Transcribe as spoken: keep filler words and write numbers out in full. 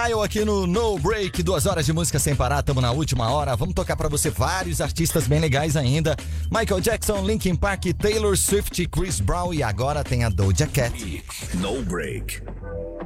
Eu aqui no No Break, duas horas de música sem parar, estamos na última hora. Vamos tocar pra você vários artistas bem legais ainda. Michael Jackson, Linkin Park, Taylor Swift, Chris Brown e agora tem a Doja Cat. No Break.